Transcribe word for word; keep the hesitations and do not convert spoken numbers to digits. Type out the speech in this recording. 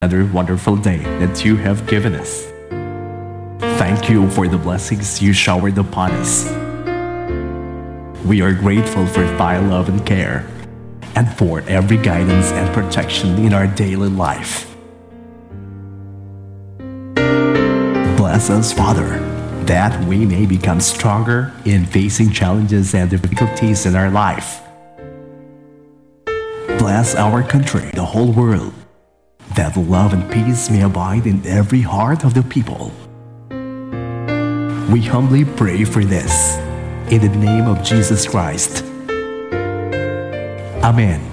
another wonderful day that you have given us. Thank you for the blessings you showered upon us. We are grateful for thy love and care, and for every guidance and protection in our daily life. Bless us, Father, that we may become stronger in facing challenges and difficulties in our life. Bless our country, the whole world, that love and peace may abide in every heart of the people. We humbly pray for this, in the name of Jesus Christ. Amen.